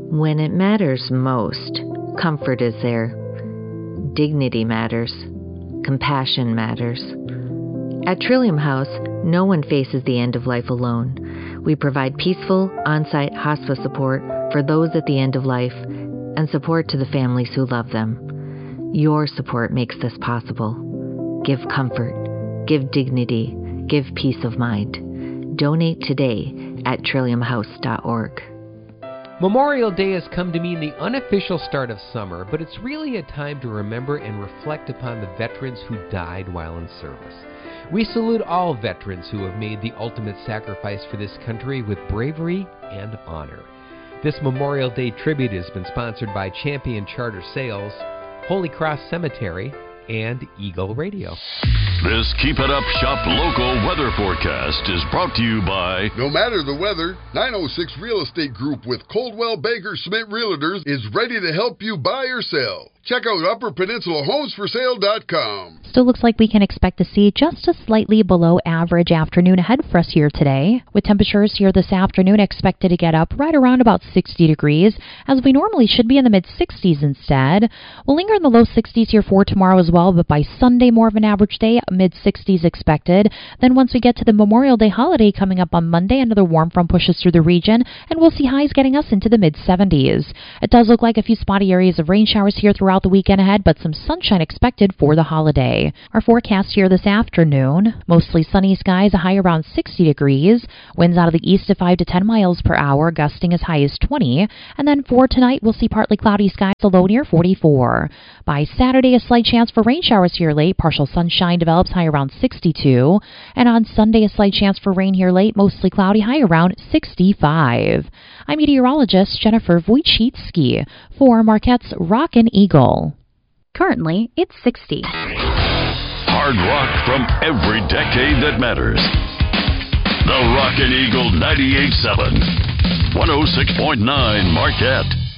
When it matters most, comfort is there. Dignity matters. Compassion matters. At Trillium House, no one faces the end of life alone. We provide peaceful, on-site hospice support for those at the end of life and support to the families who love them. Your support makes this possible. Give comfort, give dignity, give peace of mind. Donate today at trilliumhouse.org. Memorial Day has come to mean the unofficial start of summer, but it's really a time to remember and reflect upon the veterans who died while in service. We salute all veterans who have made the ultimate sacrifice for this country with bravery and honor. This Memorial Day tribute has been sponsored by Champion Charter Sales, Holy Cross Cemetery, and Eagle Radio. This Keep It Up Shop local weather forecast is brought to you by... No matter the weather, 906 Real Estate Group with Coldwell Banker Schmidt Realtors is ready to help you buy or sell. Check out UpperPeninsulaHomesForSale.com. Still looks like we can expect to see just a slightly below average afternoon ahead for us here today, with temperatures here this afternoon expected to get up right around about 60 degrees, as we normally should be in the mid-60s instead. We'll linger in the low 60s here for tomorrow as well, but by Sunday more of an average day, mid-60s expected. Then once we get to the Memorial Day holiday coming up on Monday, another warm front pushes through the region, and we'll see highs getting us into the mid-70s. It does look like a few spotty areas of rain showers here throughout the weekend ahead, but some sunshine expected for the holiday. Our forecast here this afternoon, mostly sunny skies, a high around 60 degrees, winds out of the east at 5 to 10 miles per hour, gusting as high as 20, and then for tonight we'll see partly cloudy skies, a low near 44. By Saturday, a slight chance for rain showers here late, partial sunshine develops, high around 62, and on Sunday a slight chance for rain here late, mostly cloudy, high around 65. I'm meteorologist Jennifer Wojcicki for Marquette's Rockin' Eagle. Currently, it's 60. Hard rock from every decade that matters. The Rockin' Eagle 98.7, 106.9 Marquette.